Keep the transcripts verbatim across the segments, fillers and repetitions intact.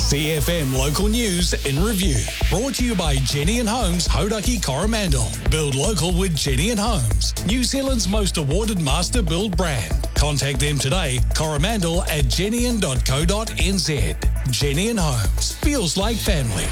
C F M Local News in Review. Brought to you by Jenny and Homes, Hodaki Coromandel. Build local with Jenny and Homes, New Zealand's most awarded master build brand. Contact them today, coromandel at jenny dot co dot n z. Jenny and Homes. Feels like family.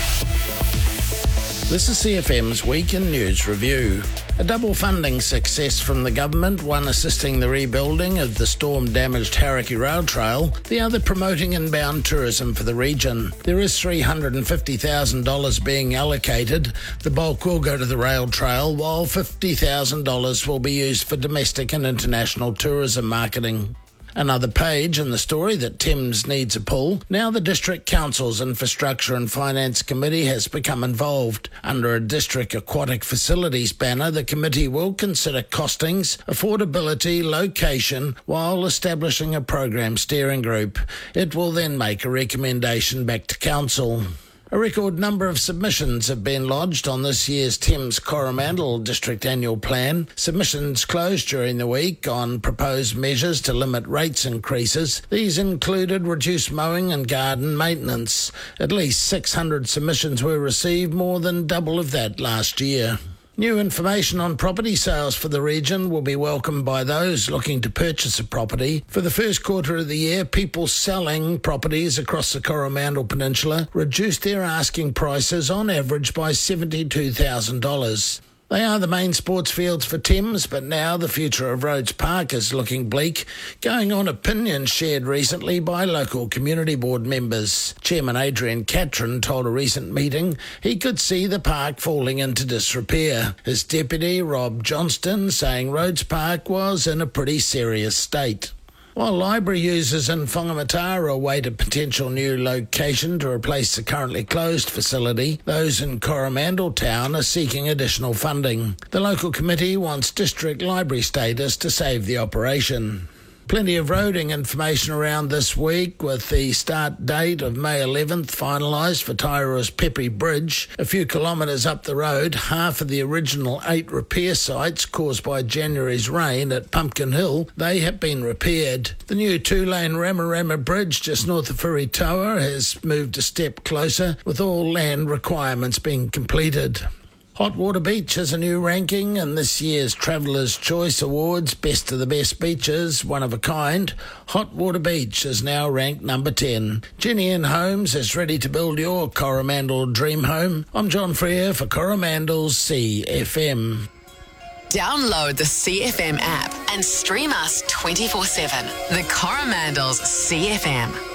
This is C F M's Week in News Review. A double funding success from the government, one assisting the rebuilding of the storm-damaged Hauraki Rail Trail, the other promoting inbound tourism for the region. There is three hundred fifty thousand dollars being allocated. The bulk will go to the rail trail, while fifty thousand dollars will be used for domestic and international tourism marketing. Another page in the story that Thames needs a pull. Now the District Council's Infrastructure and Finance Committee has become involved. Under a District Aquatic Facilities banner, the committee will consider costings, affordability, location, while establishing a program steering group. It will then make a recommendation back to Council. A record number of submissions have been lodged on this year's Thames Coromandel District Annual Plan. Submissions closed during the week on proposed measures to limit rates increases. These included reduced mowing and garden maintenance. At least six hundred submissions were received, more than double of that last year. New information on property sales for the region will be welcomed by those looking to purchase a property. For the first quarter of the year, people selling properties across the Coromandel Peninsula reduced their asking prices on average by seventy-two thousand dollars. They are the main sports fields for Thames, but now the future of Rhodes Park is looking bleak, going on opinions shared recently by local community board members. Chairman Adrian Catron told a recent meeting he could see the park falling into disrepair. His deputy, Rob Johnston, saying Rhodes Park was in a pretty serious state. While library users in Whangamatara await a potential new location to replace the currently closed facility, those in Coromandel Town are seeking additional funding. The local committee wants district library status to save the operation. Plenty of roading information around this week, with the start date of May eleventh finalised for Tairoa's Pepe Bridge. A few kilometres up the road, half of the original eight repair sites caused by January's rain at Pumpkin Hill, they have been repaired. The new two-lane Ramarama Bridge just north of Furitoa has moved a step closer, with all land requirements being completed. Hot Water Beach has a new ranking in this year's Traveller's Choice Awards, Best of the Best Beaches, one of a kind. Hot Water Beach is now ranked number ten. Jenny and Homes is ready to build your Coromandel dream home. I'm John Freer for Coromandel's C F M. Download the C F M app and stream us twenty-four seven. The Coromandel's C F M.